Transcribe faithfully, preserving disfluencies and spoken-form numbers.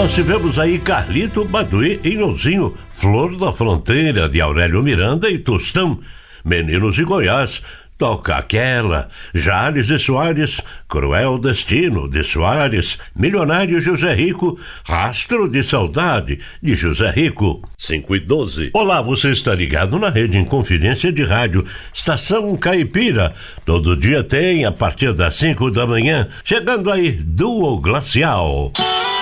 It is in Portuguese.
nós tivemos aí Carlito, Baduí e Nhozinho, Flor da Fronteira, de Aurélio Miranda e Tostão. Meninos de Goiás, Toca Aquela, Jales e Soares, Cruel Destino, de Soares, Milionário José Rico, Rastro de Saudade, de José Rico. cinco e doze. Olá, você está ligado na Rede Inconfidência de Rádio, Estação Caipira. Todo dia tem, a partir das cinco da manhã, chegando aí, Duo Glacial.